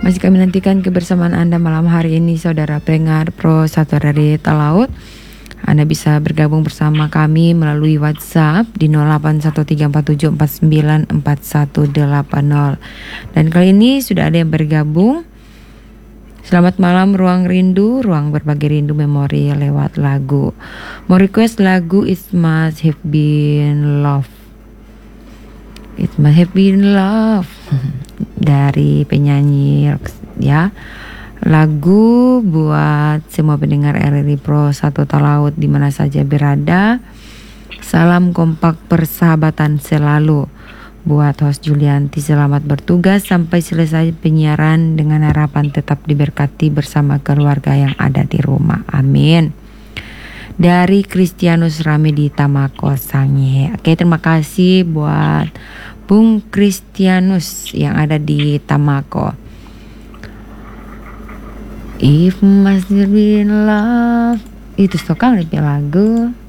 Masih kami nantikan kebersamaan Anda malam hari ini, saudara pendengar Pro 1 dari Talaut. Anda bisa bergabung bersama kami melalui WhatsApp di 081347494180. Dan kali ini sudah ada yang bergabung. Selamat malam Ruang Rindu, ruang berbagi rindu memori lewat lagu. Mau request lagu It Must Have Been Love. It Must Have Been Love dari penyanyi ya. Lagu buat semua pendengar RRI Pro 1 Talaut di mana saja berada. Salam kompak persahabatan selalu. Buat host Julianti, selamat bertugas sampai selesai penyiaran dengan harapan tetap diberkati bersama keluarga yang ada di rumah. Amin. Dari Kristianus Ramedi Tamako Sange. Oke, terima kasih buat Bung Kristianus yang ada di Tamako. If must have been love, itu suka lebih lagu.